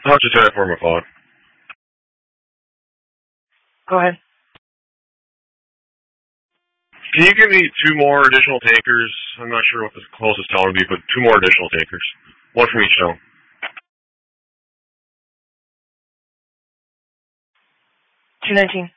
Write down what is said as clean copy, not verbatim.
I'll just try it for my phone. Go ahead. Can you give me 2 more additional tankers? I'm not sure what the closest town would be, but 2 more additional tankers. 1 from each town. 219.